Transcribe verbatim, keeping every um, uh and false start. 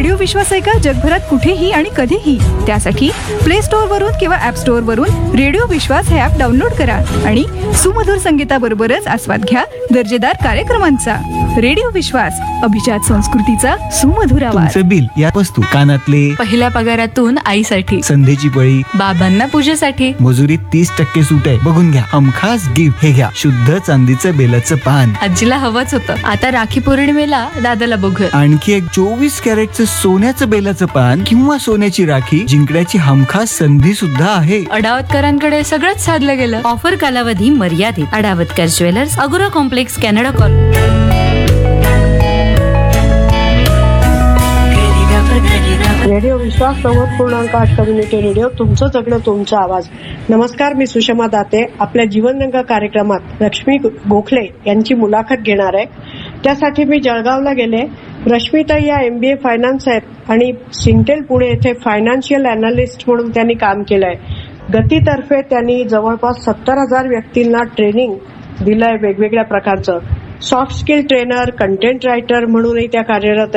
Radio विश्वास ऐका जगभरात कुठेही आणि कधीही. त्यासाठी प्ले स्टोअर वरून किंवा ऍप स्टोअर वरून रेडिओ विश्वास हे ऍप डाउनलोड करा आणि सुमधुर संगीताबरोबरच आस्वाद घ्या दर्जेदार कार्यक्रमांचा. रेडिओ विश्वास, अभिजात संस्कृतीचा सुमधुर आवाज. तुमचं बिल, या वस्तू, कानातले, पहिल्या पगारातून आईसाठी, संध्येची पळी, बाबांना पूजेसाठी, मजुरीत तीस टक्के सूट आहे, बघून घ्या. हमखास गिफ्ट हे घ्या, शुद्ध चांदीचं बेलाचं पान. आजीला हवंच होतं. आता राखी पौर्णिमेला दादाला बघूया. आणखी एक चोवीस कॅरेटचं सोन्याचं बेलाचं पान किंवा सोन्याची राखी जिंकण्याची हमखास संधी सुद्धा आहे. अडावतकरांकडे सगळंच साधलं गेलं. ऑफर कालावधी मर्यादित. अडावतकर ज्वेलर्स, अगोरा कॉम्प्लेक्स, कॅनडा कॉलनी. रेडिओ विश्वास नव्वद पूर्णांक आठ कम्युनिटी रेडिओ, तुमचं जगणं तुमचा आवाज. नमस्कार, मी सुषमा दाते आपल्या जीवनरंग कार्यक्रमात लक्ष्मी गोखले यांची मुलाखत घेणार आहे. त्यासाठी मी जळगावला गेले. रश्मीताई या एमबीए फायनान्स आहेत आणि सिंटेल पुणे येथे फायनान्शियल अनालिस्ट म्हणून त्यांनी काम केलंय. गतीतर्फे त्यांनी जवळपास सत्तर हजार व्यक्तींना ट्रेनिंग दिलंय वेगवेगळ्या प्रकारचं. Soft skill trainer, content writer म्हणूनही त्या कार्यरत आहेत.